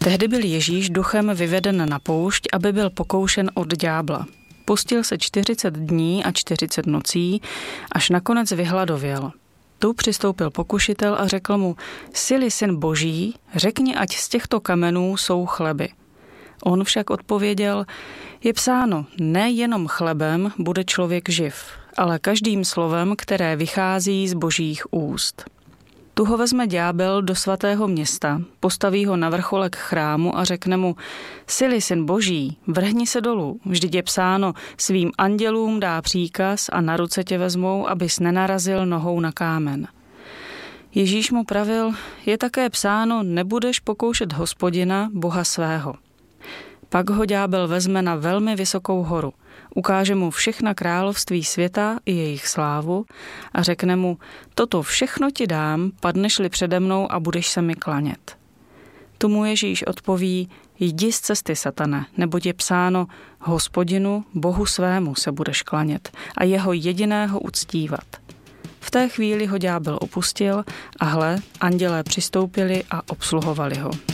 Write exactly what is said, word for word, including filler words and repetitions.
Tehdy byl Ježíš duchem vyveden na poušť, aby byl pokoušen od ďábla. Pustil se čtyřicet dní a čtyřicet nocí, až nakonec vyhladověl. Tu přistoupil pokušitel a řekl mu: Jsi-li syn Boží, řekni, ať z těchto kamenů jsou chleby. On však odpověděl: Je psáno, ne jenom chlebem bude člověk živ, ale každým slovem, které vychází z Božích úst. Tu ho vezme ďábel do svatého města, postaví ho na vrcholek chrámu a řekne mu: Jsi-li syn Boží, vrhni se dolů, vždyť je psáno, svým andělům dá příkaz a na ruce tě vezmou, abys nenarazil nohou na kámen. Ježíš mu pravil: Je také psáno, nebudeš pokoušet Hospodina, Boha svého. Pak ho ďábel vezme na velmi vysokou horu, ukáže mu všechna království světa i jejich slávu a řekne mu: Toto všechno ti dám, padneš-li přede mnou a budeš se mi klanět. Tomu Ježíš odpoví: Jdi z cesty, satane, neboť je psáno, Hospodinu, Bohu svému se budeš klanět a jeho jediného uctívat. V té chvíli ho ďábel opustil a hle, andělé přistoupili a obsluhovali ho.